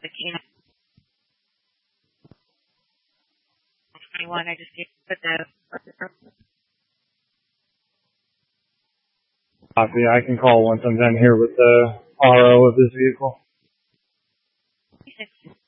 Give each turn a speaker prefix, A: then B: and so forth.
A: the Keno 21. I just gave put the.
B: Copy. I can call once I'm done here with the RO of this vehicle.